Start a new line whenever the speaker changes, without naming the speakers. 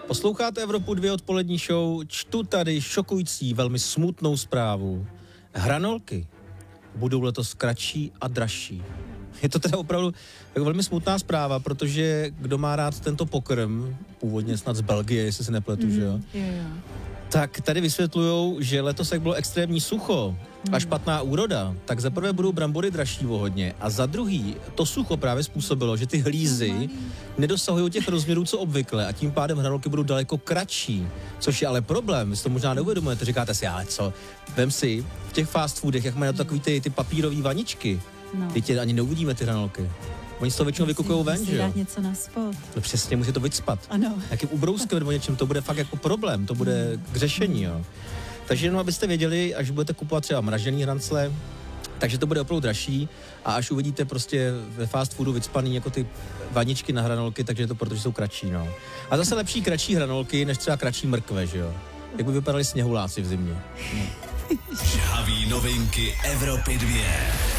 Posloucháte Evropu 2 odpolední show, čtu tady šokující, velmi smutnou zprávu. Hranolky budou letos kratší a dražší. Je to teda opravdu jako velmi smutná zpráva, protože kdo má rád tento pokrm, původně snad z Belgie, jestli se nepletu, že jo? Tak tady vysvětlujou, že letos, jak bylo extrémní sucho a špatná úroda, tak za prvé budou brambory dražší o hodně a za druhý to sucho právě způsobilo, že ty hlízy nedosahují těch rozměrů, co obvykle a tím pádem hranolky budou daleko kratší, což je ale problém, vy si to možná neuvědomujete, říkáte si, ale co, vem si v těch fast foodech, jak mají takový ty papírové vaničky, teď ani neuvidíme ty hranolky. Oni z toho většinou vykukujou ven, že jo?
něco na spod.
No přesně, musí to vycpat.
Ano.
Jakým ubrouskem nebo něčem, to bude fakt jako problém, to bude k řešení, jo. Takže jenom abyste věděli, až budete kupovat třeba mražený hrancle, takže to bude opravdu dražší a až uvidíte prostě ve fast foodu vycpaný jako ty vaničky na hranolky, takže je to protože jsou kratší, no. A zase lepší kratší hranolky, než třeba kratší mrkve, že jo. Jak by vypadali sněhuláci v zimě.
Žhavý novinky Evropy 2.